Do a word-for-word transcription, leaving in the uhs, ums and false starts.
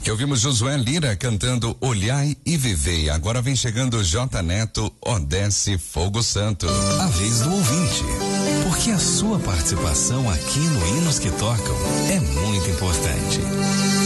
que ouvimos Josué Lira cantando Olhai e Vivei. Agora vem chegando J Neto, Ó Desce Fogo Santo. A vez do ouvinte, porque a sua participação aqui no Hinos que Tocam é muito importante.